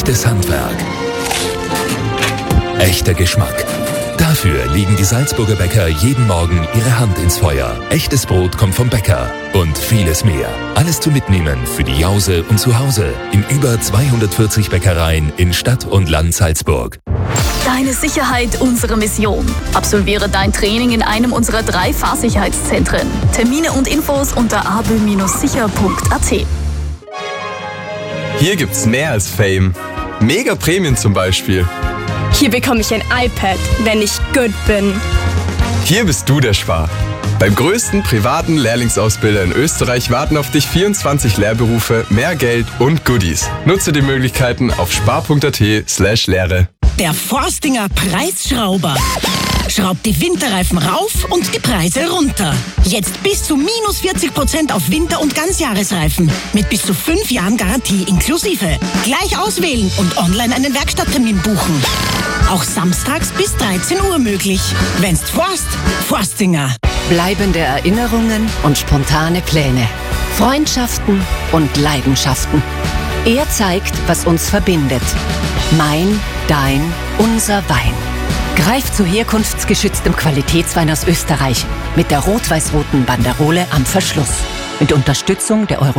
Echtes Handwerk. Echter Geschmack. Dafür legen die Salzburger Bäcker jeden Morgen ihre Hand ins Feuer. Echtes Brot kommt vom Bäcker. Und vieles mehr. Alles zum Mitnehmen für die Jause und zu Hause. In über 240 Bäckereien in Stadt und Land Salzburg. Deine Sicherheit, unsere Mission. Absolviere dein Training in einem unserer 3 Fahrsicherheitszentren. Termine und Infos unter abö-sicher.at. Hier gibt's mehr als Fame. Mega Prämien zum Beispiel. Hier bekomme ich ein iPad, wenn ich gut bin. Hier bist du der Spar. Beim größten privaten Lehrlingsausbilder in Österreich warten auf dich 24 Lehrberufe, mehr Geld und Goodies. Nutze die Möglichkeiten auf spar.at/Lehre. Der Forstinger Preisschrauber. Schraubt die Winterreifen rauf und die Preise runter. Jetzt bis zu minus 40% auf Winter- und Ganzjahresreifen. Mit bis zu 5 Jahren Garantie inklusive. Gleich auswählen und online einen Werkstatttermin buchen. Auch samstags bis 13 Uhr möglich. Wenn's Forst, Forstinger. Bleibende Erinnerungen und spontane Pläne. Freundschaften und Leidenschaften. Er zeigt, was uns verbindet. Mein, dein, unser Wein. Greif zu herkunftsgeschütztem Qualitätswein aus Österreich mit der rot-weiß-roten Banderole am Verschluss. Mit Unterstützung der